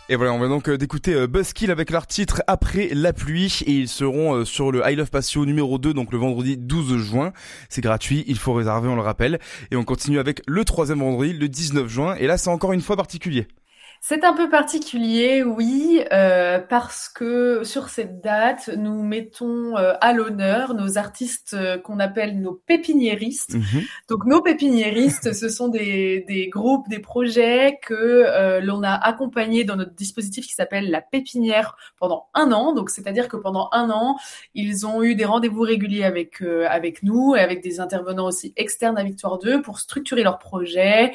Et voilà, on va donc d'écouter Buzzkill avec leur titre Après la pluie, et ils seront sur le I Love Patio numéro 2, donc le vendredi 12 juin. C'est gratuit, il faut réserver, on le rappelle. Et on continue avec le troisième vendredi, le 19 juin, et là c'est encore une fois particulier. C'est un peu particulier, oui, parce que sur cette date, nous mettons à l'honneur nos artistes qu'on appelle nos pépiniéristes. Mhm. Donc nos pépiniéristes, ce sont des groupes, des projets que l'on a accompagnés dans notre dispositif qui s'appelle la pépinière pendant un an. Donc c'est-à-dire que pendant un an, ils ont eu des rendez-vous réguliers avec nous et avec des intervenants aussi externes à Victoire 2 pour structurer leurs projets,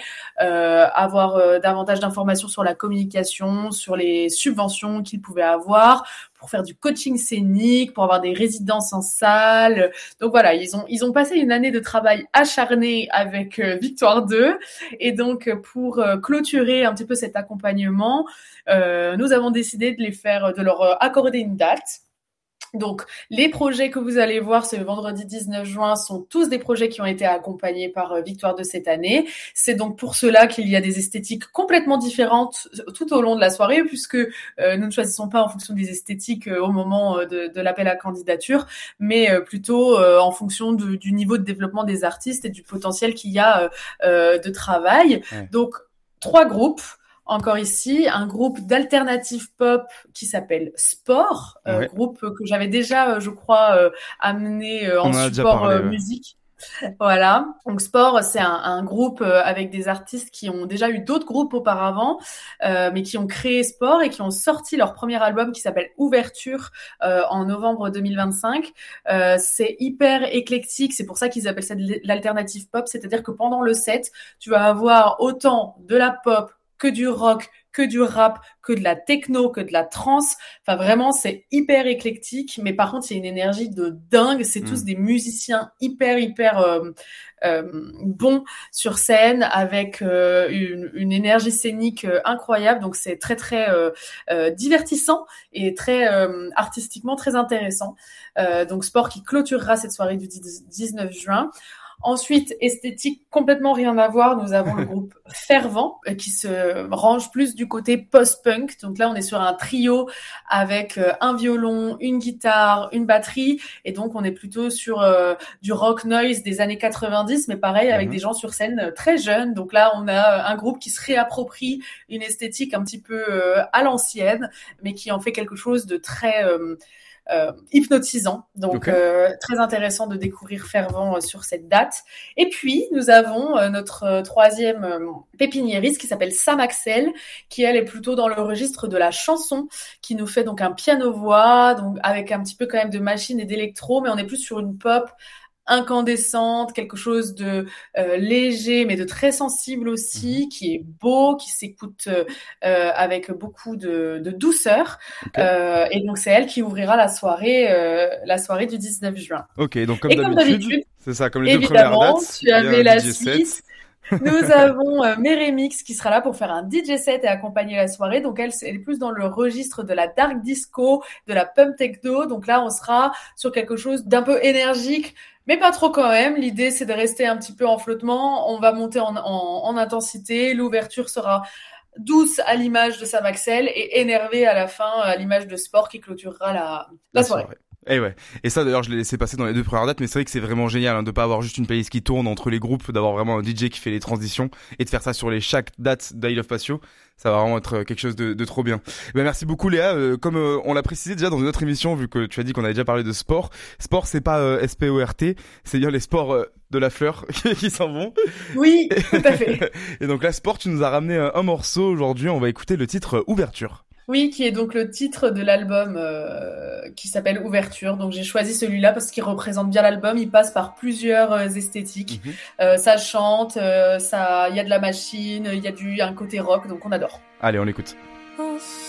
avoir davantage d'informations sur la communication, sur les subventions qu'ils pouvaient avoir, pour faire du coaching scénique, pour avoir des résidences en salle. Donc voilà, ils ont passé une année de travail acharné avec Victoire 2. Et donc pour clôturer un petit peu cet accompagnement, nous avons décidé de leur accorder une date. Donc, les projets que vous allez voir ce vendredi 19 juin sont tous des projets qui ont été accompagnés par Victoire de cette année. C'est donc pour cela qu'il y a des esthétiques complètement différentes tout au long de la soirée, puisque nous ne choisissons pas en fonction des esthétiques au moment de l'appel à candidature, mais plutôt en fonction du niveau de développement des artistes et du potentiel qu'il y a de travail. Ouais. Donc, 3 groupes. Encore ici, un groupe d'alternative pop qui s'appelle Sport, Ouais. groupe que j'avais déjà, je crois, amené On en en a déjà support parlé, ouais. musique. Voilà. Donc Sport, c'est un groupe avec des artistes qui ont déjà eu d'autres groupes auparavant, mais qui ont créé Sport et qui ont sorti leur premier album qui s'appelle Ouverture en novembre 2025. C'est hyper éclectique, c'est pour ça qu'ils appellent ça de l'alternative pop, c'est-à-dire que pendant le set, tu vas avoir autant de la pop que du rock, que du rap, que de la techno, que de la trance. Enfin, vraiment, c'est hyper éclectique. Mais par contre, il y a une énergie de dingue. C'est tous Mm. des musiciens hyper bons sur scène avec une énergie scénique incroyable. Donc, c'est très divertissant et très artistiquement très intéressant. Donc, Sport qui clôturera cette soirée du 19 juin. Ensuite, esthétique complètement rien à voir. Nous avons le groupe Fervent qui se range plus du côté post-punk. Donc là, on est sur un trio avec un violon, une guitare, une batterie. Et donc, on est plutôt sur du rock noise des années 90, mais pareil, avec des Mhm. gens sur scène très jeunes. Donc là, on a un groupe qui se réapproprie une esthétique un petit peu à l'ancienne, mais qui en fait quelque chose de très hypnotisant. Donc, Ok. très intéressant de découvrir Fervent sur cette date. Et puis, nous avons notre troisième pépiniériste qui s'appelle Sam Axel, qui, elle, est plutôt dans le registre de la chanson, qui nous fait donc un piano-voix, donc avec un petit peu quand même de machine et d'électro, mais on est plus sur une pop incandescente, quelque chose de léger mais de très sensible Mhm. aussi, qui est beau, qui s'écoute avec beaucoup de douceur. Ok. Et donc c'est elle qui ouvrira la soirée du 19 juin. Ok, donc comme Et comme d'habitude, d'habitude, c'est ça, comme les deux premières évidemment, dates, tu il y a un avais la DJ suite. set. Nous avons Meremix qui sera là pour faire un DJ set et accompagner la soirée. Donc elle est plus dans le registre de la dark disco, de la pump techno. Donc là, on sera sur quelque chose d'un peu énergique, mais pas trop quand même. L'idée, c'est de rester un petit peu en flottement. On va monter en intensité. L'ouverture sera douce à l'image de Sam Axel et énervée à la fin à l'image de Sport qui clôturera la La soirée. soirée. Et ouais. Et ça d'ailleurs je l'ai laissé passer dans les deux premières dates, mais c'est vrai que c'est vraiment génial de pas avoir juste une playlist qui tourne entre les groupes, d'avoir vraiment un DJ qui fait les transitions et de faire ça sur les chaque date d'I Love Patio. Ça va vraiment être quelque chose de trop bien. Ben merci beaucoup Léa. Comme on l'a précisé déjà dans une autre émission, vu que tu as dit qu'on avait déjà parlé de sport. Sport c'est pas S-P-O-R-T, c'est bien les sports de la fleur qui s'en vont. Oui, tout à fait. Et donc là sport, tu nous as ramené un morceau aujourd'hui. On va écouter le titre Ouverture. Oui, qui est donc le titre de l'album qui s'appelle Ouverture. Donc j'ai choisi celui-là parce qu'il représente bien l'album. Il passe par plusieurs esthétiques. Mhm. Ça chante, il y a de la machine, il y a un côté rock, donc on adore. Allez, on l'écoute.